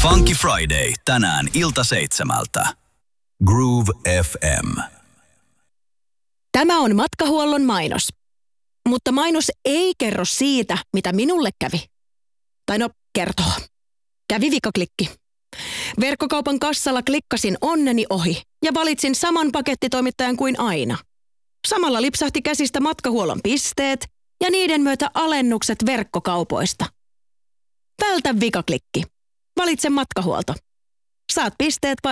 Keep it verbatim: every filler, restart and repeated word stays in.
Funky Friday tänään ilta seitsemältä. Groove F M. Tämä on matkahuollon mainos. Mutta mainos ei kerro siitä, mitä minulle kävi. Tai no, kertoo. Kävi vikaklikki. Verkkokaupan kassalla klikkasin onneni ohi ja valitsin saman pakettitoimittajan kuin aina. Samalla lipsahti käsistä matkahuollon pisteet ja niiden myötä alennukset verkkokaupoista. Vältä vikaklikki. Valitse matkahuolto. Saat pisteet